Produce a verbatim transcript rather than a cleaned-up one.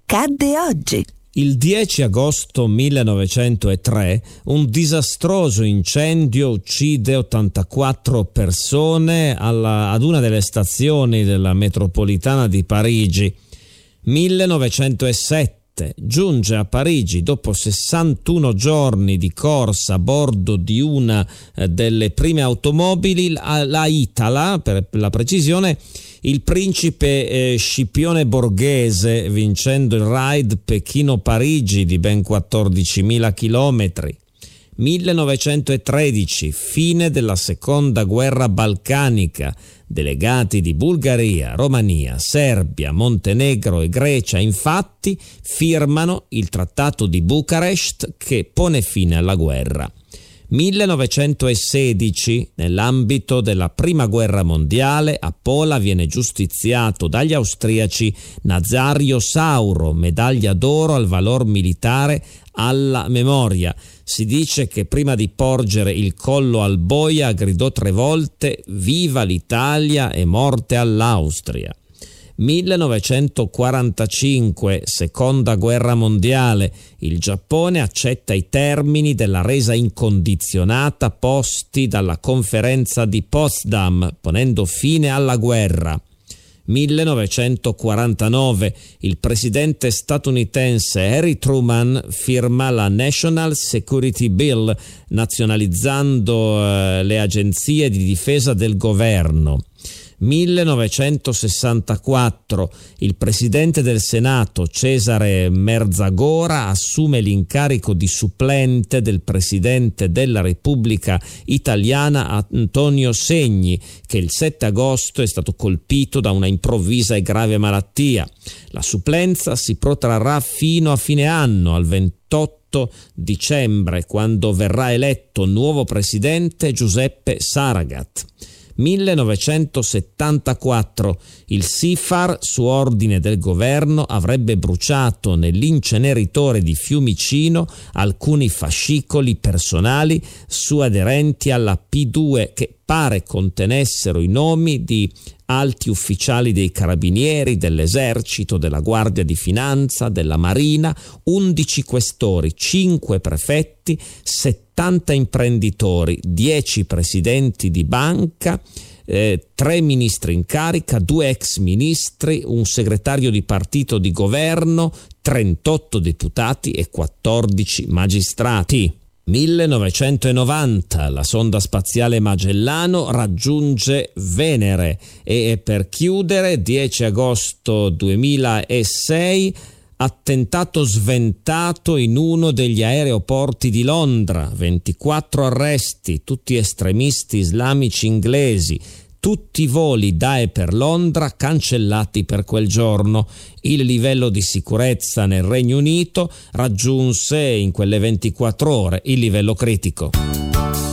accadde oggi? Il dieci agosto millenovecentotre un disastroso incendio uccide ottantaquattro persone alla, ad una delle stazioni della metropolitana di Parigi. millenovecentosette giunge a Parigi dopo sessantuno giorni di corsa a bordo di una delle prime automobili, la Itala per la precisione, il principe eh, Scipione Borghese, vincendo il ride Pechino-Parigi di ben quattordicimila chilometri. millenovecentotredici, fine della seconda guerra balcanica. Delegati di Bulgaria, Romania, Serbia, Montenegro e Grecia infatti firmano il Trattato di Bucarest che pone fine alla guerra. millenovecentosedici, nell'ambito della Prima Guerra Mondiale, a Pola viene giustiziato dagli austriaci Nazario Sauro, medaglia d'oro al valor militare alla memoria. Si dice che prima di porgere il collo al boia gridò tre volte «Viva l'Italia e morte all'Austria». millenovecentoquarantacinque, seconda guerra mondiale, il Giappone accetta i termini della resa incondizionata posti dalla conferenza di Potsdam, ponendo fine alla guerra. millenovecentoquarantanove, il presidente statunitense Harry Truman firma la National Security Bill, nazionalizzando eh, le agenzie di difesa del governo. millenovecentosessantaquattro, il presidente del Senato Cesare Merzagora assume l'incarico di supplente del presidente della Repubblica Italiana Antonio Segni, che il sette agosto è stato colpito da una improvvisa e grave malattia. La supplenza si protrarrà fino a fine anno, al ventotto dicembre, quando verrà eletto nuovo presidente Giuseppe Saragat. millenovecentosettantaquattro, il SIFAR, su ordine del governo, avrebbe bruciato nell'inceneritore di Fiumicino alcuni fascicoli personali su aderenti alla P due che pare contenessero i nomi di alti ufficiali dei carabinieri, dell'esercito, della guardia di finanza, della marina, undici questori, cinque prefetti, settanta imprenditori, dieci presidenti di banca, eh, tre ministri in carica, due ex ministri, un segretario di partito di governo, trentotto deputati e quattordici magistrati. millenovecentonovanta, la sonda spaziale Magellano raggiunge Venere e per chiudere, dieci agosto duemilasei, attentato sventato in uno degli aeroporti di Londra, ventiquattro arresti, tutti estremisti islamici inglesi. Tutti i voli da e per Londra cancellati per quel giorno. Il livello di sicurezza nel Regno Unito raggiunse in quelle ventiquattro ore il livello critico.